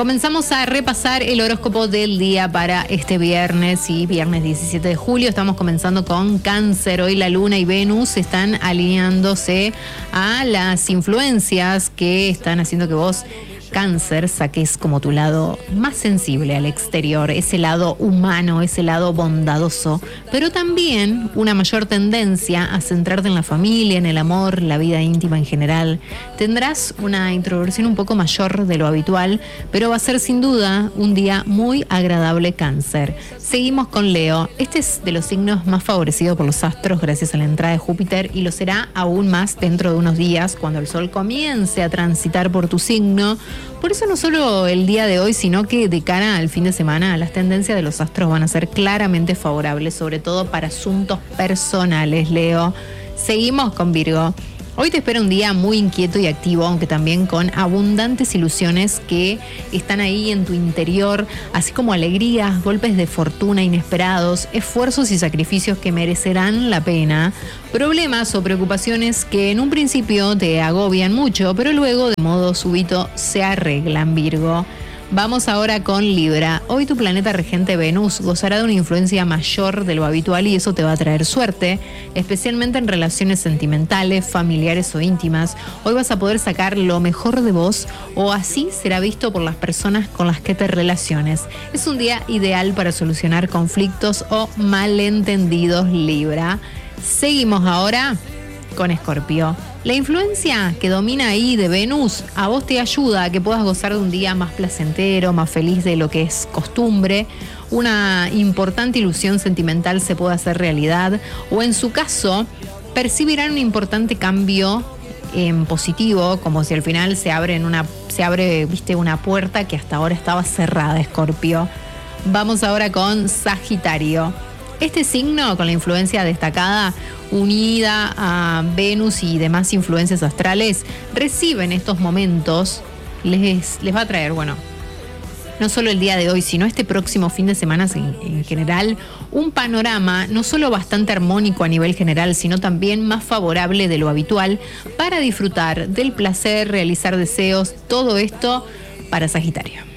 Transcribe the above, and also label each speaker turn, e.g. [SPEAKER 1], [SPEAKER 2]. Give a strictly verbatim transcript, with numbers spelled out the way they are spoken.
[SPEAKER 1] Comenzamos a repasar el horóscopo del día para este viernes, y viernes diecisiete de julio. Estamos comenzando con Cáncer. Hoy la Luna y Venus están alineándose a las influencias que están haciendo que vos, Cáncer, saques como tu lado más sensible al exterior, ese lado humano, ese lado bondadoso, pero también una mayor tendencia a centrarte en la familia, en el amor, la vida íntima en general. Tendrás una introversión un poco mayor de lo habitual, pero va a ser sin duda un día muy agradable, Cáncer. Seguimos con Leo. Este es de los signos más favorecidos por los astros gracias a la entrada de Júpiter, y lo será aún más dentro de unos días cuando el Sol comience a transitar por tu signo. Por eso no solo el día de hoy, sino que de cara al fin de semana, las tendencias de los astros van a ser claramente favorables, sobre todo para asuntos personales, Leo. Seguimos con Virgo. Hoy te espera un día muy inquieto y activo, aunque también con abundantes ilusiones que están ahí en tu interior, así como alegrías, golpes de fortuna inesperados, esfuerzos y sacrificios que merecerán la pena, problemas o preocupaciones que en un principio te agobian mucho, pero luego de modo súbito se arreglan, Virgo. Vamos ahora con Libra. Hoy tu planeta regente Venus gozará de una influencia mayor de lo habitual, y eso te va a traer suerte, especialmente en relaciones sentimentales, familiares o íntimas. Hoy vas a poder sacar lo mejor de vos, o así será visto por las personas con las que te relaciones. Es un día ideal para solucionar conflictos o malentendidos, Libra. Seguimos ahora con Escorpio. La influencia que domina ahí de Venus a vos te ayuda a que puedas gozar de un día más placentero, más feliz de lo que es costumbre. Una importante ilusión sentimental se puede hacer realidad, o en su caso percibirán un importante cambio en positivo, como si al final se abre en una se abre, viste, una puerta que hasta ahora estaba cerrada, Escorpio. Vamos ahora con Sagitario. Este signo, con la influencia destacada unida a Venus y demás influencias astrales, recibe en estos momentos, les, les va a traer, bueno, no solo el día de hoy, sino este próximo fin de semana en, en general, un panorama no solo bastante armónico a nivel general, sino también más favorable de lo habitual para disfrutar del placer, realizar deseos, todo esto para Sagitario.